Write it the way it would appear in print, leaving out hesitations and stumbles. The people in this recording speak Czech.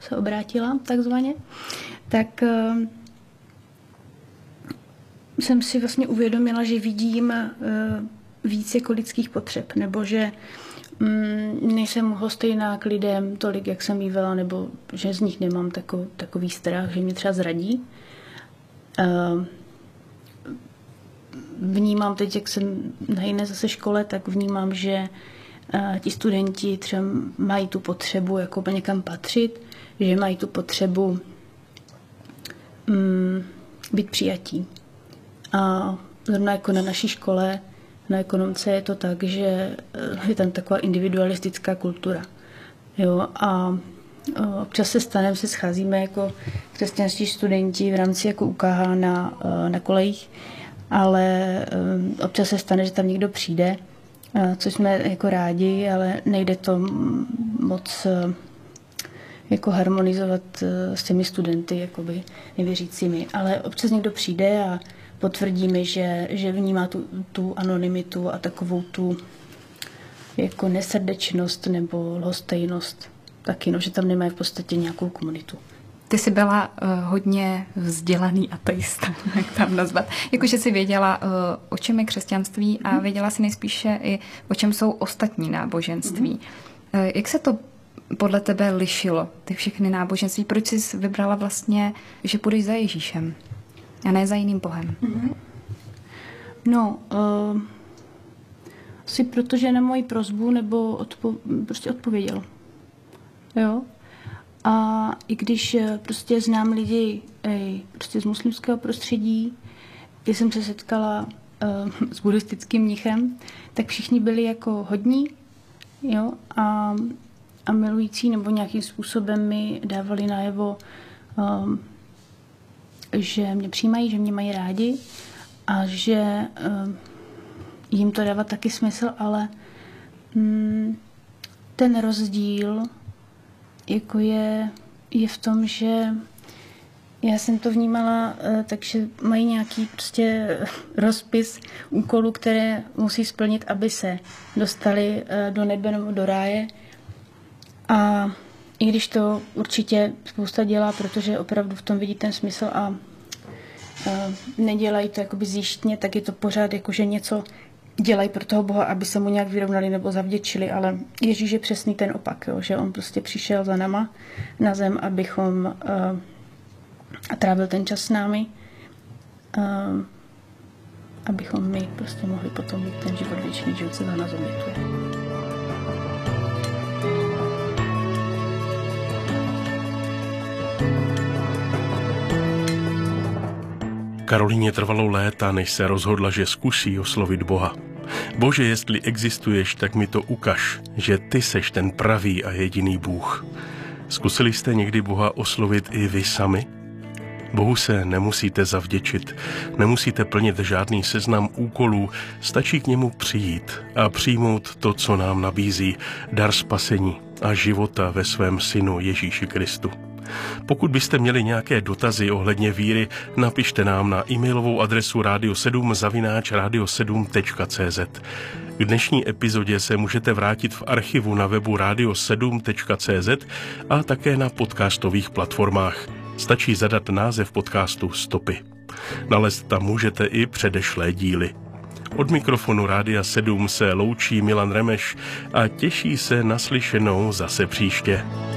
se obrátila takzvaně, tak jsem si vlastně uvědomila, že vidím víc jako lidských potřeb, nebo že nejsem hostejná k lidem tolik, jak jsem bývala, nebo že z nich nemám takový strach, že mě třeba zradí. Vnímám teď, jak jsem na jiné zase škole, tak vnímám, že ti studenti třeba mají tu potřebu jako někam patřit, že mají tu potřebu být přijatí. A zrovna jako na naší škole, na ekonomce je to tak, že je tam taková individualistická kultura. Jo? A občas se stane, se scházíme jako křesťanští studenti v rámci jako UKH na kolejích, ale občas se stane, že tam někdo přijde, což jsme jako rádi, ale nejde to moc jako harmonizovat s těmi studenty, jakoby nevěřícími. Ale občas někdo přijde a potvrdí mi, že vnímá tu anonymitu a takovou tu jako nesrdečnost nebo lhostejnost taky, no, že tam nemají v podstatě nějakou komunitu. Ty jsi byla hodně vzdělaný ateista, jak tam nazvat. Jakože jsi věděla, o čem je křesťanství a věděla si nejspíše i, o čem jsou ostatní náboženství. Jak se to podle tebe lišilo, ty všechny náboženství? Proč jsi vybrala vlastně, že půjdeš za Ježíšem a ne za jiným Bohem? No, asi protože na moji prosbu nebo prostě odpověděl. Jo? A i když prostě znám lidi prostě z muslimského prostředí, když jsem se setkala s buddhistickým mnichem, tak všichni byli jako hodní, jo? A milující, nebo nějakým způsobem mi dávali najevo, že mě přijímají, že mě mají rádi a že jim to dává taky smysl, ale ten rozdíl jako je v tom, že já jsem to vnímala, takže mají nějaký prostě rozpis úkolů, které musí splnit, aby se dostali do nebe nebo do ráje. A i když to určitě spousta dělá, protože opravdu v tom vidí ten smysl a nedělají to jakoby zjištně, tak je to pořád jako, že něco dělají pro toho Boha, aby se mu nějak vyrovnali nebo zavděčili, ale Ježíš je přesný ten opak, jo, že on prostě přišel za náma na zem, abychom a trávil ten čas s námi, abychom my prostě mohli potom mít ten život věčný, život se za nás obětuje. Karolíně trvalo léta, než se rozhodla, že zkusí oslovit Boha. Bože, jestli existuješ, tak mi to ukaž, že ty seš ten pravý a jediný Bůh. Zkusili jste někdy Boha oslovit i vy sami? Bohu se nemusíte zavděčit, nemusíte plnit žádný seznam úkolů, stačí k němu přijít a přijmout to, co nám nabízí, dar spasení a života ve svém synu Ježíši Kristu. Pokud byste měli nějaké dotazy ohledně víry, napište nám na e-mailovou adresu radio7@radio7.cz. K dnešní epizodě se můžete vrátit v archivu na webu radio7.cz a také na podcastových platformách. Stačí zadat název podcastu Stopy. Nalézt tam můžete i předešlé díly. Od mikrofonu Rádia 7 se loučí Milan Remeš a těší se na slyšenou zase příště.